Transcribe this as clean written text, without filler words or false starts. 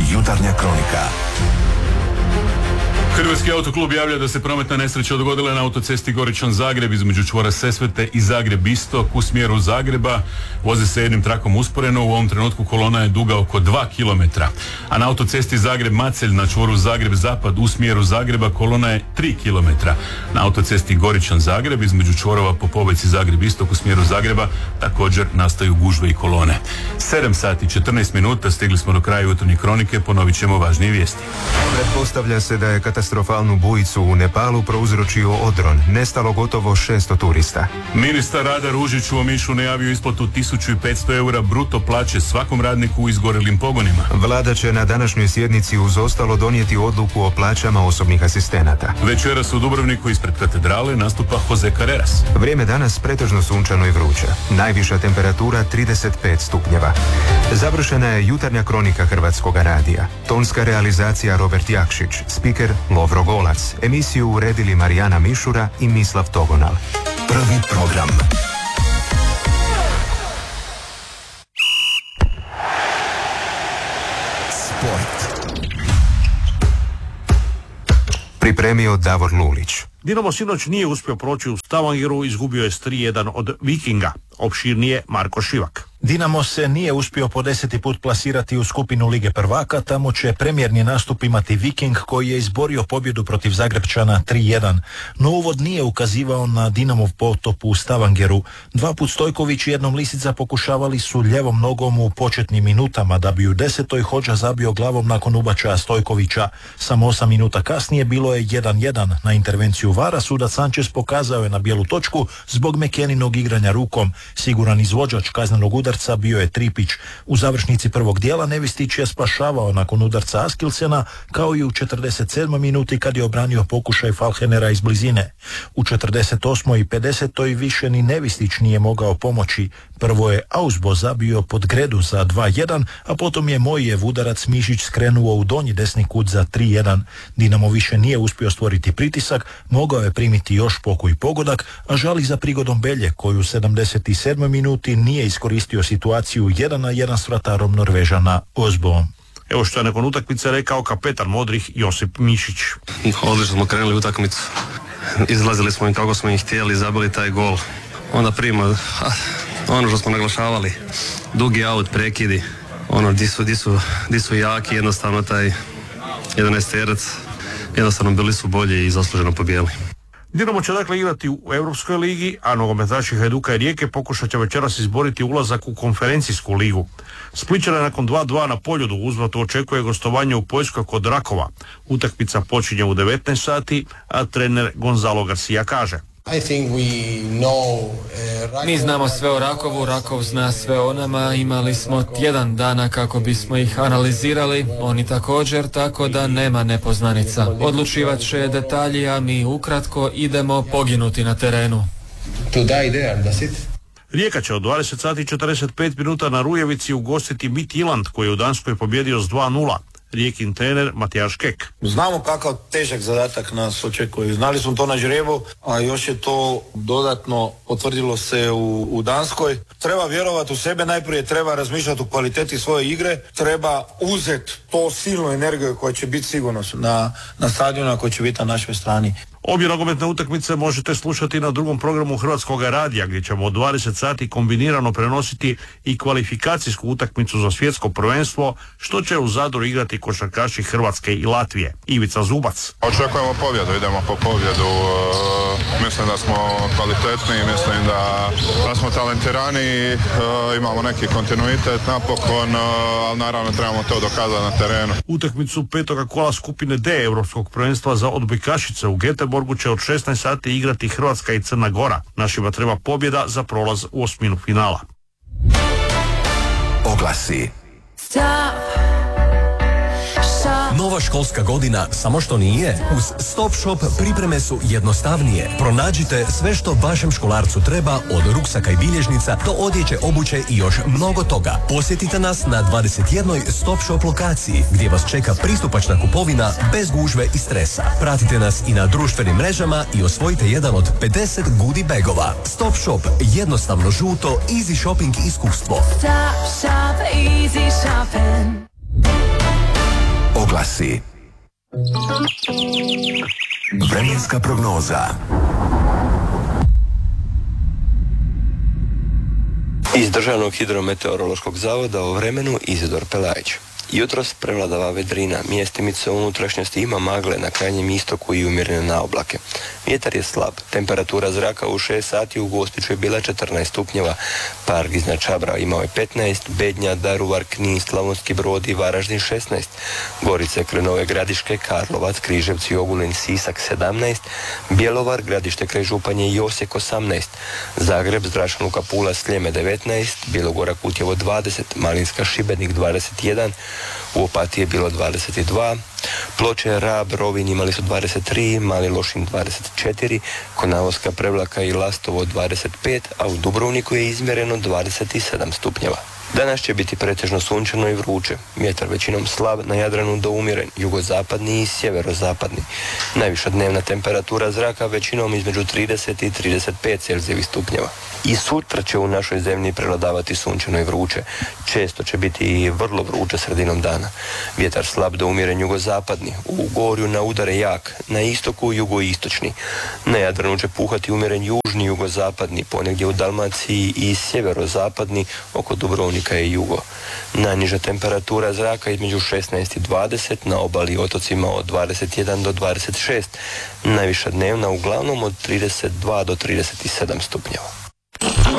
Jutarnja kronika. Hrvatski autoklub javlja da se prometna nesreća dogodila na autocesti Goričan-Zagreb između čvora Sesvete i Zagreb-Istok u smjeru Zagreba. Voze se jednim trakom usporeno, u ovom trenutku kolona je duga oko 2 km. A na autocesti Zagreb-Macelj na čvoru Zagreb-Zapad u smjeru Zagreba kolona je 3 km. Na autocesti Goričan-Zagreb između čvorova Popovec i Zagreb-Istok u smjeru Zagreba također nastaju gužve i kolone. 7 sati 14 minuta, stigli smo do kraja jutarnje kronike, ponovit ćemo važnije vijesti. Pretpostavlja se da je katastrofalnu bujicu u Nepalu prouzročio odron. Nestalo gotovo 600 turista. Ministar rada Ružić u Omišu najavio isplatu 1500 eura bruto plaće svakom radniku u izgorelim pogonima. Vlada će na današnjoj sjednici uz ostalo donijeti odluku o plaćama osobnih asistenata. Večeras u Dubrovniku ispred katedrale nastupa Jose Carreras. Vrijeme danas pretežno sunčano i vruće. Najviša temperatura 35 stupnjeva. Završena je jutarnja kronika Hrvatskoga radija. Tonska realizacija Robert Jakšić, spiker Lovro Golac. Emisiju uredili Marijana Mišura i Mislav Togonal. Prvi program. Sport. Pripremio Davor Lulić. Dinamo sinoć nije uspio proći u Stavangeru, izgubio je s 3-1 od Vikinga. Opširnije Marko Šivak. Dinamo se nije uspio po 10. put plasirati u skupinu Lige prvaka, tamo će premijerni nastup imati Viking koji je izborio pobjedu protiv Zagrebčana 3-1. No uvod nije ukazivao na Dinamov potop u Stavangeru. 2 put Stojković i jednom Lisica pokušavali su ljevom nogom u početnim minutama, da bi u 10. Hodža zabio glavom nakon ubačaja Stojkovića. Samo 8 minuta kasnije bilo je 1-1. Na intervenciju VAR-a sudac Sanchez pokazao je na bijelu točku zbog Mekeninog igranja rukom. Siguran izvođač kaznenog udarca bio je Tripić. U završnici prvog dijela Nevistić je spašavao nakon udarca Askilsena, kao i u 47. minuti kad je obranio pokušaj Falhenera iz blizine. U 48. i 50. više ni Nevistić nije mogao pomoći. Prvo je Ausbo zabio pod gredu za 2-1, a potom je Mojijev udarac Mišić skrenuo u donji desni kut za 3-1. Dinamo više nije uspio stvoriti pritisak, mogao je primiti još pokuj pogodak, a žali za prigodom Belje, koju u 77. minuti nije iskoristio situaciju 1-1 s vratarom Norvežana Osboom. Evo što je nakon utakmice rekao kapetan modrih Josip Mišić. Odlično smo krenuli utakmicu. Izlazili smo im kako smo ih htjeli, zabili taj gol. Onda prima, ono što smo naglašavali, dugi aut, prekidi, ono di su jaki, jednostavno taj 11-terac, jednostavno bili su bolji i zasluženo pobijeli. Dinamo će dakle igrati u Europskoj ligi, a nogometaši Hajduka i Rijeke pokušat će večeras izboriti ulazak u konferencijsku ligu. Splićane nakon 2-2 na Poljudu u uzvratu očekuje gostovanje u Poljskoj kod Rakova. Utakmica počinje u 19 sati, a trener Gonzalo Garcia kaže: Mi znamo sve o Rakovu, Rakov zna sve o nama, imali smo tjedan dana kako bismo ih analizirali, oni također, tako da nema nepoznanica. Odlučivat će detalji, a mi ukratko idemo poginuti na terenu. Rijeka će od 20 sati i 45 minuta na Rujevici ugostiti Midtjylland koji je u Danskoj pobjedio s 2-0. Rijekin trener Matijaš Kek. Znamo kakav težak zadatak nas očekuje. Znali smo to na žrebu, a još je to dodatno potvrdilo se u Danskoj. Treba vjerovati u sebe, najprije treba razmišljati o kvaliteti svoje igre, treba uzeti to silnu energiju koja će biti sigurno na stadionu, koja će biti na našoj strani. Obje nogometne utakmice možete slušati na drugom programu Hrvatskog radija, gdje ćemo od 20 sati kombinirano prenositi i kvalifikacijsku utakmicu za svjetsko prvenstvo, što će u Zadru igrati košarkaši Hrvatske i Latvije. Ivica Zubac. Očekujemo pobjedu, idemo po pobjedu. Mislim da smo kvalitetni, mislim da smo talentirani, imamo neki kontinuitet napokon, ali naravno trebamo to dokazati na terenu. Utakmicu petoga kola skupine D Europskog prvenstva za odbojkašice u Göteborgu će od 16 sati igrati Hrvatska i Crna Gora. Našima treba pobjeda za prolaz u osminu finala. Oglasi. Nova školska godina samo što nije? Uz Stop Shop pripreme su jednostavnije. Pronađite sve što vašem školarcu treba, od ruksaka i bilježnica do odjeće, obuće i još mnogo toga. Posjetite nas na 21. Stop Shop lokaciji gdje vas čeka pristupačna kupovina bez gužve i stresa. Pratite nas i na društvenim mrežama i osvojite jedan od 50 goodie bagova. Stop Shop, jednostavno žuto, easy shopping iskustvo. Stop Shop, easy shopping. glasi. Vremenska prognoza. Iz Državnog hidrometeorološkog zavoda o vremenu Izidor Pelajić. Jutros prevladava vedrina, mjestimice u unutrašnjosti ima magle na krajnjem istoku i umjerene na oblake. Vjetar je slab, temperatura zraka u 6 sati u Gospiću je bila 14 stupnjeva, Park iznad Čabra imao je 15, Bednja, Daruvar, Knin, Slavonski Brod i Varaždin 16, Gorice, Krenove, Gradiške, Karlovac, Križevci, Ogulin, Sisak 17, Bjelovar, Gradište kraj Županje i Osijek 18, Zagreb, Zračna luka Pula, Sljeme 19, Bjelogora, Kutjevo 20, Malinska, Šibenik 21, u Opatiji je bilo 22, Ploče, Rab, Rovinj imali su 23, Mali Lošinj 24, Konavoska, Prevlaka i Lastovo 25, a u Dubrovniku je izmjereno 27 stupnjeva. Danas će biti pretežno sunčano i vruće. Vjetar većinom slab, na Jadranu do umjeren, jugozapadni i sjeverozapadni. Najviša dnevna temperatura zraka većinom između 30 i 35 celzijevih stupnjeva. I sutra će u našoj zemlji prevladavati sunčano i vruće. Često će biti i vrlo vruće sredinom dana. Vjetar slab do umjeren jugozapadni, u Gorju na udare jak, na istoku jugoistočni. Na Jadranu će puhati umjeren južni jugozapadni, ponegdje u Dalmaciji i sjeverozapadni oko Dubrovnika i jugo. Najniža temperatura zraka između 16 i 20, na obali i otocima od 21 do 26. Najviša dnevna uglavnom od 32 do 37 stupnjeva.